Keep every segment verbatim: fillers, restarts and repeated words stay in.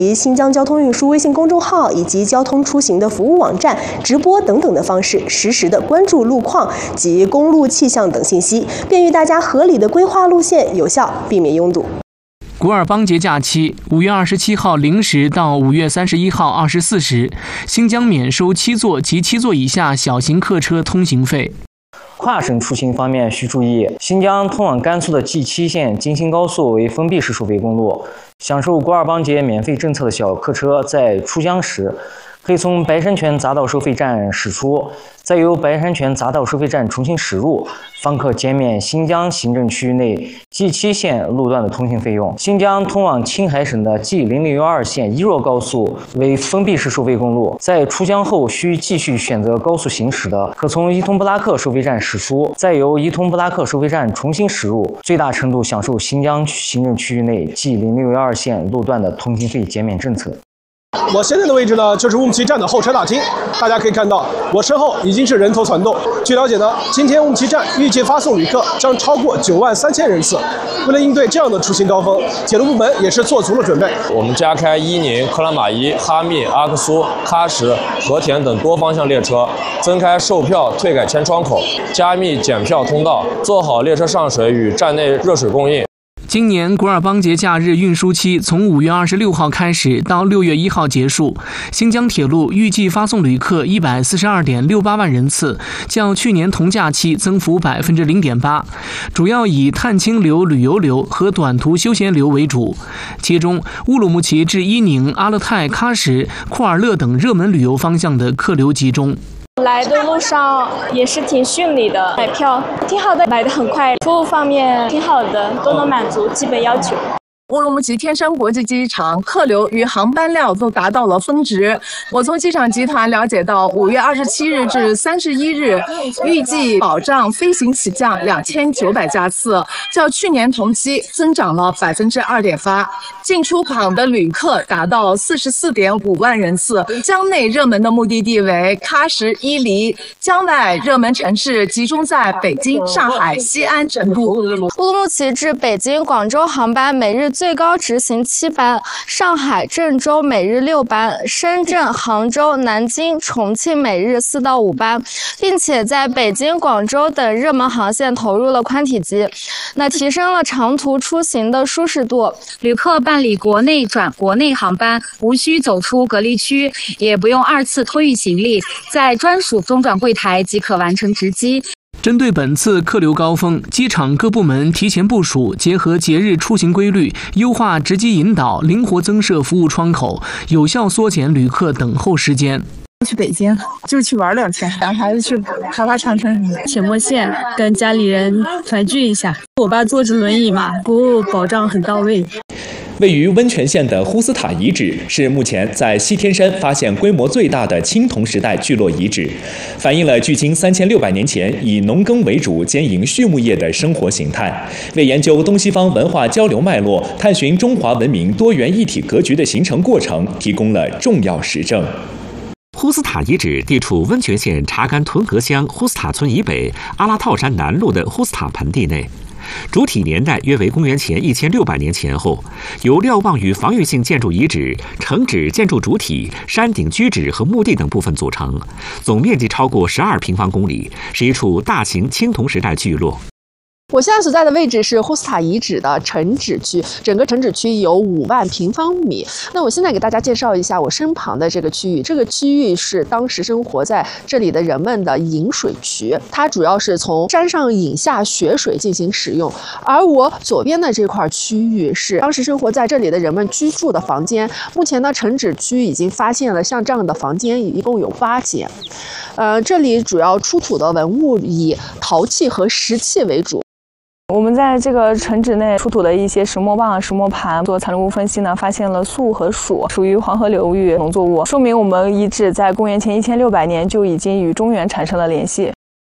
以新疆交通运输微信公众号以及交通出行的服务网站、直播等等的方式，实时的关注路况及公路气象等信息，便于大家合理的规划路线，有效避免拥堵。 古尔邦节假期，五月二十七号零时到五月三十一号二十四时，新疆免收七座及七座以下小型客车通行费。 跨省出行方面需注意，新疆通往甘肃的 G 七 线京新高速为封闭式收费公路，享受古尔邦节免费政策的小客车在出疆时，可以从白山泉匝道收费站驶出，再由白山泉匝道收费站重新驶入，方可减免新疆行政区内 G 七 线路段的通行费用。新疆通往青海省的 G 零零一二 线伊若高速为封闭式收费公路，在出疆后需继续选择高速行驶的，可从伊通布拉克收费站驶出，再由伊通布拉克收费站重新驶入，最大程度享受新疆行政区域内 G 零零一二 线路段的通行费减免政策。 我现在的位置呢，就是乌姆齐站的候车大厅。大家可以看到，我身后已经是人头攒动。据了解呢，今天乌姆齐站预计发送旅客将超过九万三千人次。为了应对这样的出行高峰，铁路部门也是做足了准备。 我们加开伊宁、克拉玛依、哈密、阿克苏、喀什、和田等多方向列车，增开售票退改签窗口，加密检票通道，做好列车上水与站内热水供应。 今年古尔邦节假日运输期从五月二十六号开始到六月一号结束，新疆铁路预计发送旅客一百四十二点六八万人次，较去年同假期增幅百分之零点八，主要以探亲流、旅游流和短途休闲流为主。其中，乌鲁木齐至伊宁、阿勒泰、喀什、库尔勒等热门旅游方向的客流集中。 来的路上也是挺顺利的，买票挺好的，买的很快，服务方面挺好的，都能满足基本要求。 乌鲁木齐天山国际机场客流与航班量都达到了峰值。我从机场集团了解到，五月二十七日至三十一日，预计保障飞行起降两千九百架次，较去年同期增长了百分之二点八。进出港的旅客达到四十四点五万人次。疆内热门的目的地为喀什、伊犁，疆外热门城市集中在北京、上海、西安、成都。 乌鲁木齐至北京、广州航班每日最高执行七班，上海、郑州每日六班，深圳、杭州、南京、重庆每日四到五班，并且在北京、广州等热门航线投入了宽体机，那提升了长途出行的舒适度。 旅客办理国内转国内航班，无需走出隔离区，也不用二次托运行李，在专属中转柜台即可完成值机。 针对本次客流高峰，机场各部门提前部署，结合节日出行规律，优化值机引导，灵活增设服务窗口，有效缩减旅客等候时间。 去北京就去玩两天，带孩子去开发长城、铁墨县，跟家里人团聚一下。我爸坐着轮椅嘛，服务保障很到位。 位于温泉县的呼斯塔遗址是目前在西天山发现规模最大的青铜时代聚落遗址，反映了距今三千六百年前以农耕为主兼营畜牧业的生活形态，为研究东西方文化交流脉络、探寻中华文明多元一体格局的形成过程提供了重要实证。 呼斯塔遗址地处温泉县查干屯河乡呼斯塔村以北阿拉套山南麓的呼斯塔盆地内。主体年代约为公元前一千六百年前后，由瞭望与防御性建筑遗址、城址建筑主体、山顶居址和墓地等部分组成，总面积超过十二平方公里，是一处大型青铜时代聚落。 我现在所在的位置是呼斯塔遗址的城址区，整个城址区有五万平方米。那我现在给大家介绍一下我身旁的这个区域，这个区域是当时生活在这里的人们的引水渠，它主要是从山上引下雪水进行使用。而我左边的这块区域是当时生活在这里的人们居住的房间。目前呢，城址区已经发现了像这样的房间，一共有八间。呃，这里主要出土的文物以陶器和石器为主。 我们在这个城址内出土的一些石磨棒、石磨盘做残留物分析呢，发现了粟和黍，属于黄河流域农作物，说明我们遗址在公元前一千六百年就已经与中原产生了联系。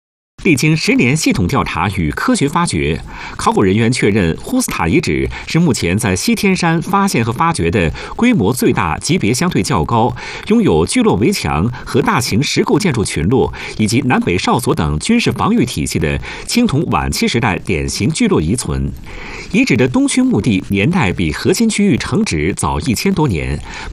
历经十年系统调查与科学发掘，考古人员确认呼斯塔遗址是目前在西天山发现和发掘的规模最大、级别相对较高、拥有聚落围墙和大型石构建筑群落以及南北哨所等军事防御体系的青铜晚期时代典型聚落遗存。遗址的东区墓地年代比核心区域城址早一千多年。